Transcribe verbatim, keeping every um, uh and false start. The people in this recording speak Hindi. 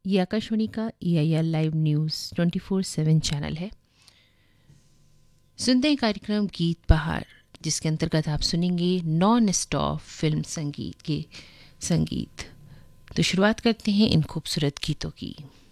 ये आकाशवाणी का ई I L live news twenty four seven channel है। सुनते हैं कार्यक्रम गीत बहार, जिसके अंतर्गत आप सुनेंगे नॉन स्टॉप फिल्म संगीत के संगीत। तो शुरुआत करते हैं इन खूबसूरत गीतों की।